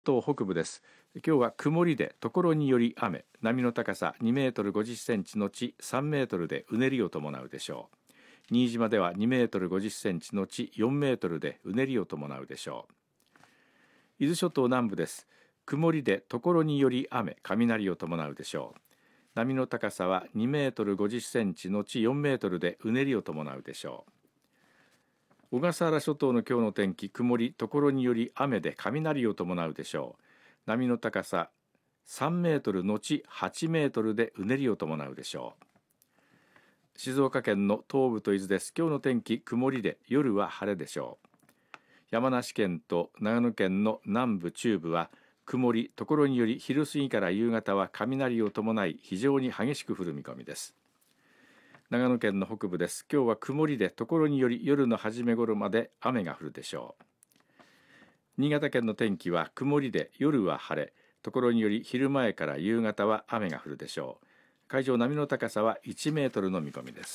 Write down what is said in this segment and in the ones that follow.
東北部です。今日は曇りでところにより雨、波の高さ2メートル50センチのち3メートルでうねりを伴うでしょう。新島では2メートル50センチのち4メートルでうねりを伴うでしょう。伊豆諸島南部です。曇りでところにより雨、雷を伴うでしょう。波の高さは2メートル50センチのち4メートルでうねりを伴うでしょう。小笠原諸島の今日の天気、曇り、ところにより雨で雷を伴うでしょう。波の高さ3メートルのち8メートルでうねりを伴うでしょう。静岡県の東部と伊豆です。今日の天気、曇りで夜は晴れでしょう。山梨県と長野県の南部中部は曇り、ところにより昼過ぎから夕方は雷を伴い非常に激しく降る見込みです。長野県の北部です。今日は曇りでところにより夜の初め頃まで雨が降るでしょう。新潟県の天気は曇りで夜は晴れ、ところにより昼前から夕方は雨が降るでしょう。海上波の高さは1メートルの見込みです。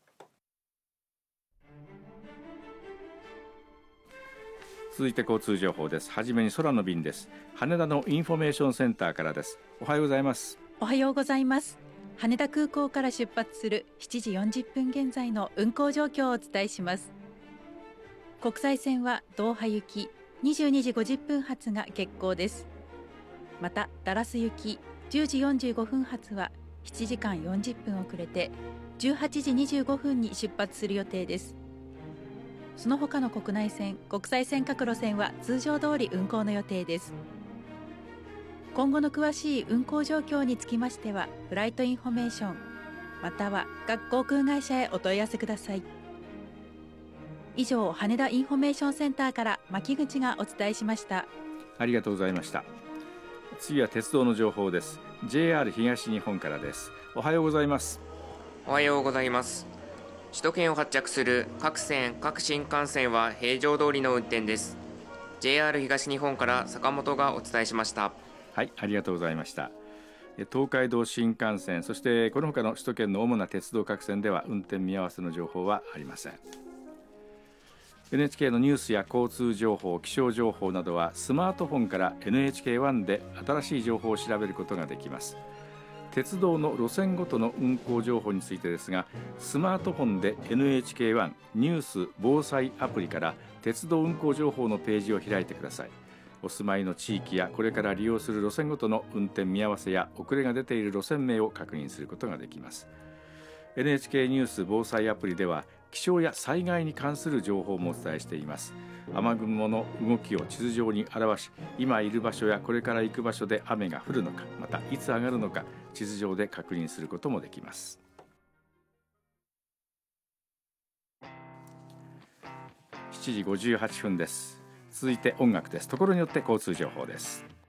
続いて交通情報です。はじめに空の便です。羽田のインフォメーションセンターからです。おはようございます。 おはようございます。羽田空港から出発する7時40分現在の運航状況をお伝えします。国際線はドーハ行き22時50分発が欠航です。またダラス行き10時45分発は7時間40分遅れて18時25分に出発する予定です。その他の国内線、国際線各路線は通常通り運航の予定です。今後の詳しい運航状況につきましてはフライトインフォメーションまたは各航空会社へお問い合わせください。以上、羽田インフォメーションセンターから牧口がお伝えしました。 ありがとうございました。次は鉄道の情報です。 JR 東日本からです。おはようございます。 おはようございます。首都圏を発着する各線各新幹線は平常通りの運転です。 JR 東日本から坂本がお伝えしました。 はい、ありがとうございました。東海道新幹線、そしてこの他の首都圏の主な鉄道各線では運転見合わせの情報はありません。 NHK のニュースや交通情報、気象情報などはスマートフォンから NHK-1 で新しい情報を調べることができます。鉄道の路線ごとの運行情報についてですが、スマートフォンで NHK-1 ニュース防災アプリから鉄道運行情報のページを開いてください。お住まいの地域やこれから利用する路線ごとの運転見合わせや遅れが出ている路線名を確認することができます。 NHK ニュース防災アプリでは気象や災害に関する情報もお伝えしています。雨雲の動きを地図上に表し、今いる場所やこれから行く場所で雨が降るのか、またいつ上がるのか地図上で確認することもできます。7時58分です。続いて音楽です。ところによって交通情報です。